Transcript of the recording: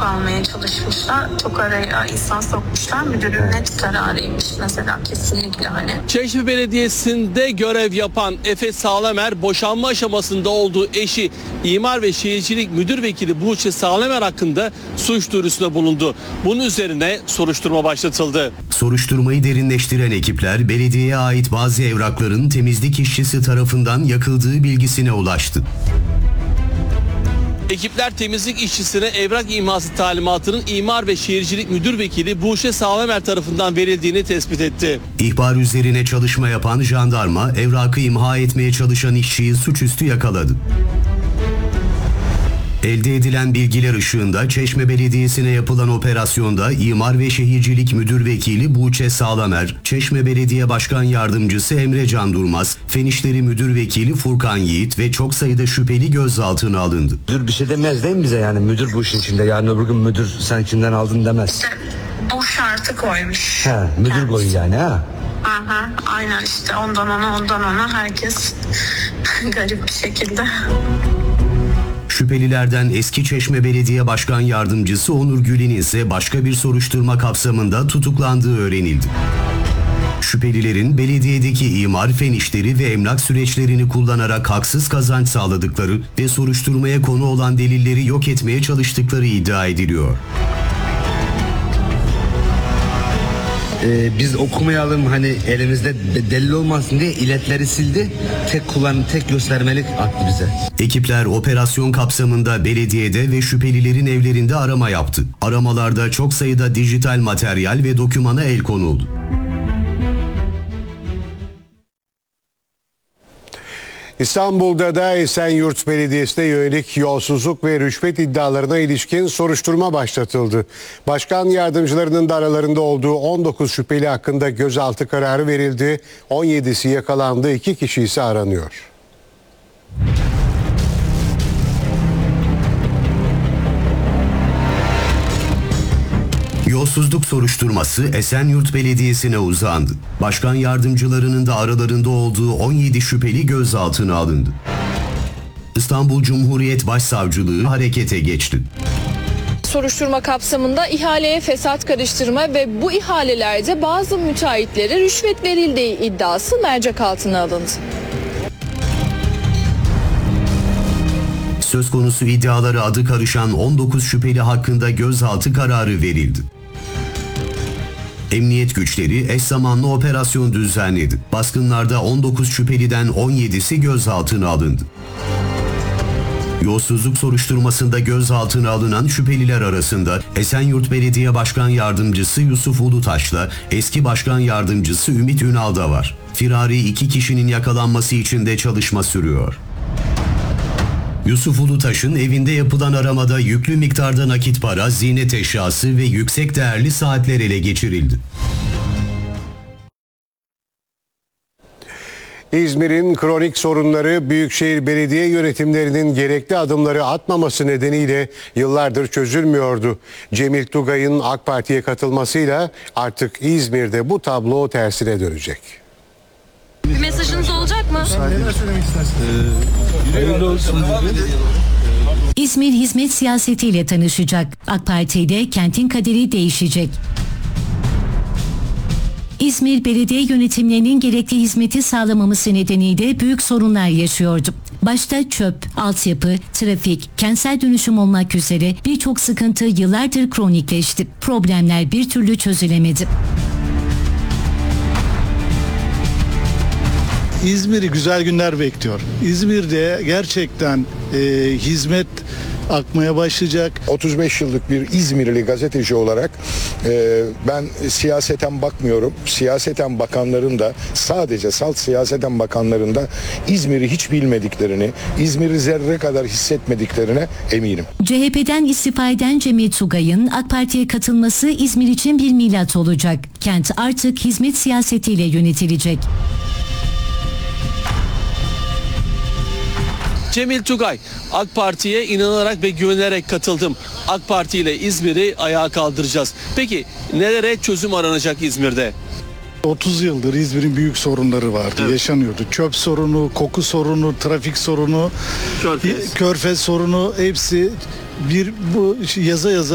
almaya çalışmışlar. Çok araya insan sokmuşlar. Müdürün net kararıymış mesela, kesinlikle hani. Çeşme Belediyesi'nde görev yapan Efe Sağlamer, boşanma aşamasında olduğu eşi İmar ve Şehircilik Müdür Vekili Buğçe Sağlamer hakkında suç duyurusunda bulundu. Bunun üzerine soruşturma başlatıldı. Soruşturmayı derinleştiren ekipler belediyeye ait bazı evrakların temizlik işçisi tarafından yakıldığı bilgisine ulaştı. Ekipler temizlik işçisine evrak iması talimatının İmar ve Şehircilik Müdür Vekili Buğçe Sağlamer tarafından verildiğini tespit etti. İhbar üzerine çalışma yapan jandarma evrakı imha etmeye çalışan işçiyi suçüstü yakaladı. Elde edilen bilgiler ışığında Çeşme Belediyesi'ne yapılan operasyonda İmar ve Şehircilik Müdür Vekili Buğçe Sağlamer, Çeşme Belediye Başkan Yardımcısı Emre Can Durmaz, Fen İşleri Müdür Vekili Furkan Yiğit ve çok sayıda şüpheli gözaltına alındı. Müdür bir şey demez değil mi bize, yani müdür bu işin içinde, yarın öbür gün müdür sen kimden aldın demez. İşte bu şartı koymuş. Müdür koyuyor yani ha. Aha, aynen işte ondan ona herkes garip bir şekilde. Şüphelilerden eski Çeşme Belediye Başkan Yardımcısı Onur Gül'ün ise başka bir soruşturma kapsamında tutuklandığı öğrenildi. Şüphelilerin belediyedeki imar, fen işleri ve emlak süreçlerini kullanarak haksız kazanç sağladıkları ve soruşturmaya konu olan delilleri yok etmeye çalıştıkları iddia ediliyor. Biz okumayalım, hani elimizde delil olmasın diye iletleri sildi. Tek göstermelik attı bize. Ekipler operasyon kapsamında belediyede ve şüphelilerin evlerinde arama yaptı. Aramalarda çok sayıda dijital materyal ve dokümana el konuldu. İstanbul'da da Esenyurt Belediyesi'ne yönelik yolsuzluk ve rüşvet iddialarına ilişkin soruşturma başlatıldı. Başkan yardımcılarının da aralarında olduğu 19 şüpheli hakkında gözaltı kararı verildi. 17'si yakalandı, 2 kişi ise aranıyor. Yolsuzluk soruşturması Esenyurt Belediyesi'ne uzandı. Başkan yardımcılarının da aralarında olduğu 17 şüpheli gözaltına alındı. İstanbul Cumhuriyet Başsavcılığı harekete geçti. Soruşturma kapsamında ihaleye fesat karıştırma ve bu ihalelerde bazı müteahhitlere rüşvet verildiği iddiası mercek altına alındı. Söz konusu iddialara adı karışan 19 şüpheli hakkında gözaltı kararı verildi. Emniyet güçleri eş zamanlı operasyon düzenledi. Baskınlarda 19 şüpheliden 17'si gözaltına alındı. Yolsuzluk soruşturmasında gözaltına alınan şüpheliler arasında Esenyurt Belediye Başkan Yardımcısı Yusuf Ulutaş'la eski Başkan Yardımcısı Ümit Ünal da var. Firari 2 kişinin yakalanması için de çalışma sürüyor. Yusuf Ulutaş'ın evinde yapılan aramada yüklü miktarda nakit para, ziynet eşyası ve yüksek değerli saatler ele geçirildi. İzmir'in kronik sorunları Büyükşehir Belediye yönetimlerinin gerekli adımları atmaması nedeniyle yıllardır çözülmüyordu. Cemil Tugay'ın AK Parti'ye katılmasıyla artık İzmir'de bu tablo tersine dönecek. Bir mesajınız olacak mı? Neler söylemek istersiniz? İzmir hizmet siyasetiyle tanışacak. AK Parti'de kentin kaderi değişecek. İzmir belediye yönetimlerinin gerekli hizmeti sağlamaması nedeniyle büyük sorunlar yaşıyordu. Başta çöp, altyapı, trafik, kentsel dönüşüm olmak üzere birçok sıkıntı yıllardır kronikleşti. Problemler bir türlü çözülemedi. İzmir'i güzel günler bekliyor. İzmir'de gerçekten hizmet akmaya başlayacak. 35 yıllık bir İzmirli gazeteci olarak ben siyaseten bakmıyorum. Siyaseten bakanların da, sadece salt siyaseten bakanların da İzmir'i hiç bilmediklerini, İzmir'i zerre kadar hissetmediklerine eminim. CHP'den istifa eden Cemil Tugay'ın AK Parti'ye katılması İzmir için bir milat olacak. Kent artık hizmet siyasetiyle yönetilecek. Cemil Tugay, AK Parti'ye inanarak ve güvenerek katıldım. AK Parti ile İzmir'i ayağa kaldıracağız. Peki nelere çözüm aranacak İzmir'de? 30 yıldır İzmir'in büyük sorunları vardı, evet. Yaşanıyordu. Çöp sorunu, koku sorunu, trafik sorunu, Körfez sorunu, hepsi bu yaza